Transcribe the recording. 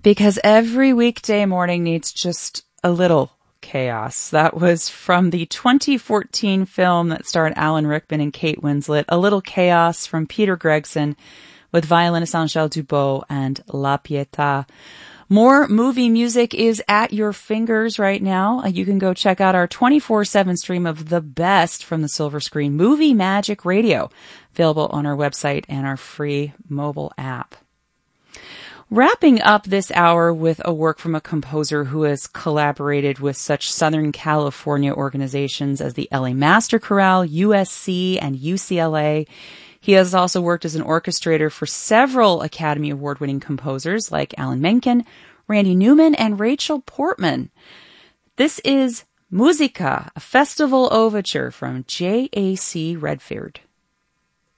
Because every weekday morning needs just a little chaos. That was from the 2014 film that starred Alan Rickman and Kate Winslet, A Little Chaos from Peter Gregson with violinist Angèle Dubot and La Pietà. More movie music is at your fingers right now. You can go check out our 24/7 stream of the best from the Silver Screen Movie Magic Radio, available on our website and our free mobile app. Wrapping up this hour with a work from a composer who has collaborated with such Southern California organizations as the LA Master Chorale, USC, and UCLA. He has also worked as an orchestrator for several Academy Award-winning composers like Alan Menken, Randy Newman, and Rachel Portman. This is Musica, a festival overture from J.A.C. Redfield.